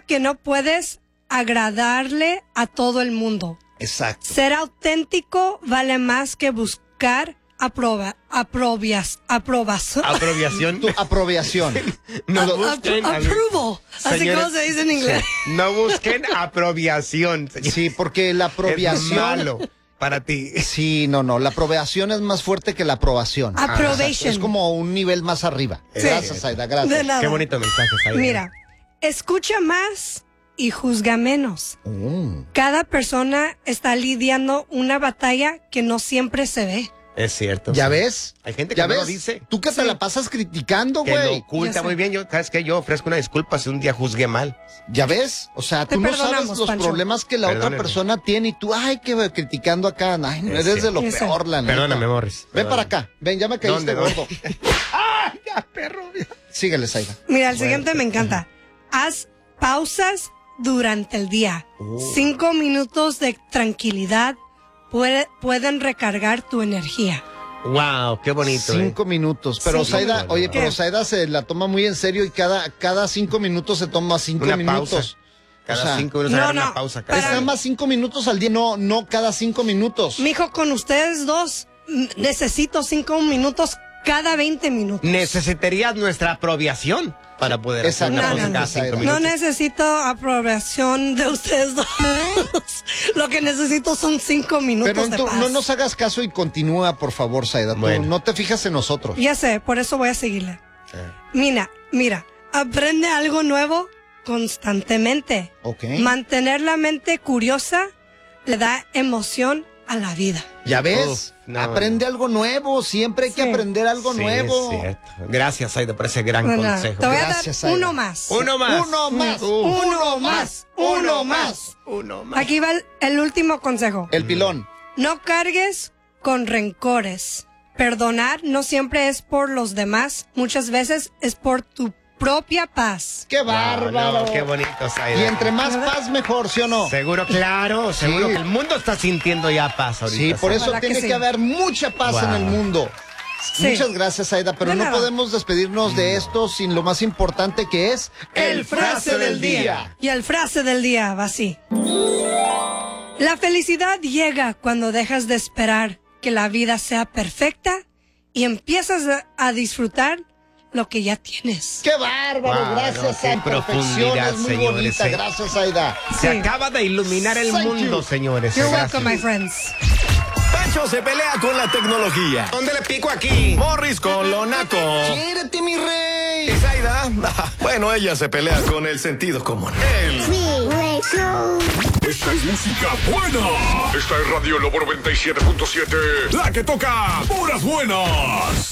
que no puedes agradarle a todo el mundo. Exacto. Ser auténtico vale más que buscar aprobación. Tu aprobación. No busquen, Approval. Así señores, como se dice en inglés. no busquen aprobación. Sí, porque la Es aprobación... malo para ti. Sí, no, la aprobación es más fuerte que la aprobación. Approbation. Es como un nivel más arriba. Sí. Gracias, Aida, gracias. De nada. Qué bonito mensaje, Aida. Mira, escucha más y juzga menos. Cada persona está lidiando una batalla que no siempre se ve. Es cierto. ¿Ya sí. ves? Hay gente que ¿Ya no ves? lo dice. Tú que te la pasas criticando, Que lo güey. oculta Ya sé. muy bien. ¿Sabes qué? Yo ofrezco una disculpa si un día juzgué mal. ¿Ya ves? O sea, Te tú no sabes perdonamos, los Pancho. problemas que la otra Perdónenme. persona tiene y tú, ay, que criticando acá. Ay, no, Es eres de lo cierto. peor, la neta. Perdóname, Morris. Ven para acá. Ven, ya me caíste ¿Dónde? gordo. ¡Ay, ya, perro! Síguele, Aida. Mira, el siguiente me encanta. Haz pausas durante el día. 5 minutos de tranquilidad pueden recargar tu energía. Wow, qué bonito. 5 minutos. Pero Sí. Saida, oye, ¿Qué? pero Saida se la toma muy en serio y cada 5 minutos se toma 5 Una minutos. pausa. Cada O sea, 5 minutos no, agarra no, una pausa. para- Es nada más 5 minutos al día, no cada 5 minutos. Mijo, con ustedes dos, necesito 5 minutos cada 20 minutos. Necesitarías nuestra aprobación para poder hacer una Exactamente, pausa cada Zaida. 5 No minutos. necesito aprobación de ustedes dos. Lo que necesito son 5 minutos Pero de tú, paz. no nos hagas caso y continúa, por favor, Saida. Tú Bueno. no te fijas en nosotros. Ya sé, por eso voy a seguirle. Mira, aprende algo nuevo constantemente. Ok. Mantener la mente curiosa le da emoción a la vida. ¿Ya ves? Uf, no, Aprende algo nuevo. Siempre hay que Sí. aprender algo Sí, nuevo. es cierto. Gracias, Aida, por ese gran Bueno, consejo. te voy a Gracias, dar Aida. uno más. Uno más. Uno más. Uno más. Uno más. Uno más. Aquí va el último consejo. El pilón. No cargues con rencores. Perdonar no siempre es por los demás, muchas veces es por tu propia paz. ¡Qué Wow, bárbaro! no, qué bonito, Aida. Y entre más paz, mejor, ¿sí o no? Seguro, claro, seguro que el mundo está sintiendo ya paz ahorita. Sí, por eso Ojalá que tiene sí. que haber mucha paz Wow. en el mundo. Sí. Muchas gracias, Aida, pero De no nada. podemos despedirnos de esto sin lo más importante que es El frase del día. Y el frase del día va así. La felicidad llega cuando dejas de esperar que la vida sea perfecta y empiezas a disfrutar lo que ya tienes. ¡Qué bárbaro! Wow, Gracias, no, qué a Perfección. profundidad, Es muy señores, bonita. ¿eh? Gracias, Aida. Se Sí. acaba de iluminar el Thank mundo, you. señores. You're Gracias. welcome, my friends. Pancho se pelea con la tecnología. ¿Dónde le pico aquí? Morris con lo naco. ¡Quiérete, mi rey! Y Zaida, bueno, ella se pelea con el sentido común. Esta es música buena. Esta es Radio Lobo 97.7. La que toca puras buenas.